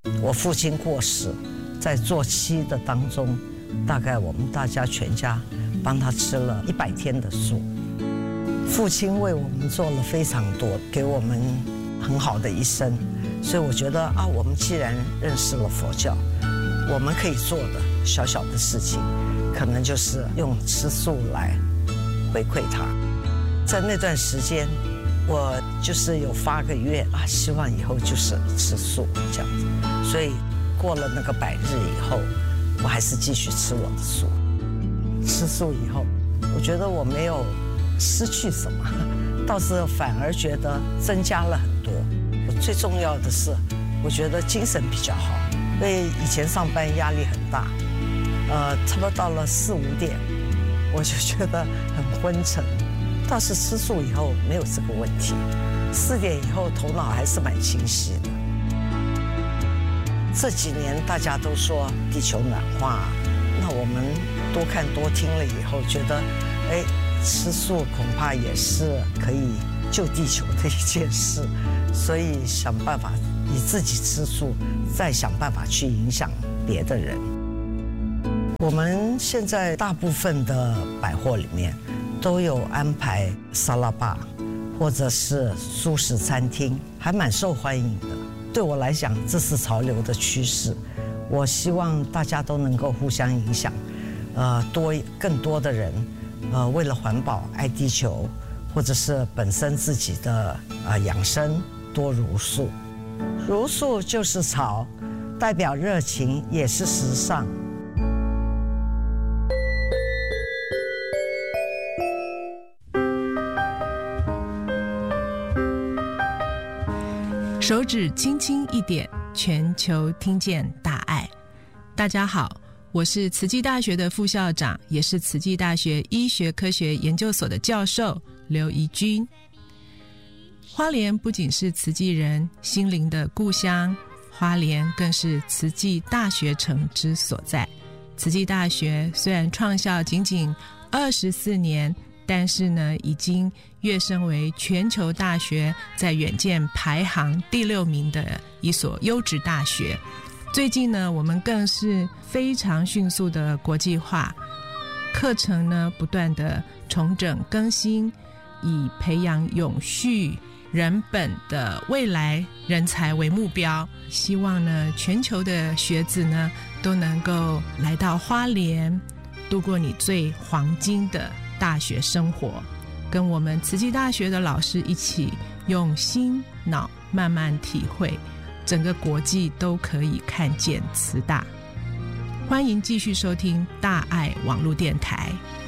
我父亲过世，在做七的当中，大概我们大家全家帮他吃了100天的素。父亲为我们做了非常多，给我们很好的一生，所以我觉得我们既然认识了佛教，我们可以做的小小的事情，可能就是用吃素来回馈他。在那段时间，我就是有发个愿希望以后就是吃素这样子，所以过了那个100日以后，我还是继续吃我的素。吃素以后，我觉得我没有失去什么，倒是反而觉得增加了很多。最重要的是，我觉得精神比较好，因为以前上班压力很大，差不多到了4、5点，我就觉得很昏沉。倒是吃素以后没有这个问题，4点以后头脑还是蛮清晰的。这几年大家都说地球暖化，那我们多看多听了以后，觉得吃素恐怕也是可以救地球的一件事，所以想办法以自己吃素，再想办法去影响别的人。我们现在大部分的百货里面都有安排沙拉吧，或者是素食餐厅，还蛮受欢迎的。对我来讲，这是潮流的趋势。我希望大家都能够互相影响，更多的人，为了环保、爱地球，或者是本身自己的养生，多茹素。茹素就是潮，代表热情，也是时尚。 手指轻轻一点，全球听见大爱。大家好，我是慈济大学的副校长，也是慈济大学医学科学研究所的教授刘怡君。花莲不仅是慈济人心灵的故乡，花莲更是慈济大学城之所在。慈济大学虽然创校仅仅24年，但是呢，已经跃升为全球大学在远见排行第6名的一所优质大学。最近呢，我们更是非常迅速的国际化，课程呢不断的重整更新，以培养永续人本的未来人才为目标，希望呢全球的学子呢都能够来到花莲，度过你最黄金的大学生活，跟我们慈济大学的老师一起用心脑慢慢体会，整个国际都可以看见慈大。欢迎继续收听大爱网络电台。